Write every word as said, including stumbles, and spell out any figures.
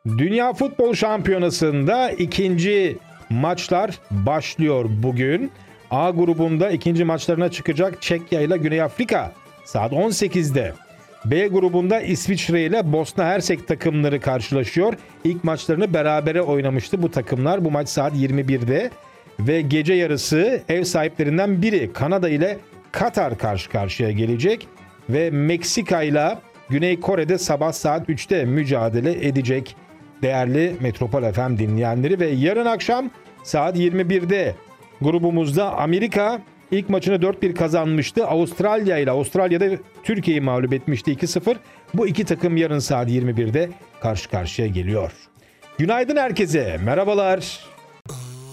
Dünya Futbol Şampiyonası'nda ikinci maçlar başlıyor bugün. A grubunda ikinci maçlarına çıkacak Çekya ile Güney Afrika saat on sekizde. B grubunda İsviçre ile Bosna Hersek takımları karşılaşıyor. İlk maçlarını berabere oynamıştı bu takımlar. Bu maç saat yirmi birde. Ve gece yarısı ev sahiplerinden biri Kanada ile Katar karşı karşıya gelecek. Ve Meksika ile Güney Kore'de sabah saat üçte mücadele edecek değerli Metropol F M dinleyenleri. Ve yarın akşam saat yirmi birde grubumuzda Amerika ilk maçını dört bir kazanmıştı. Avustralya ile Avustralya'da Türkiye'yi mağlup etmişti iki sıfır. Bu iki takım yarın saat yirmi birde karşı karşıya geliyor. Günaydın herkese, merhabalar.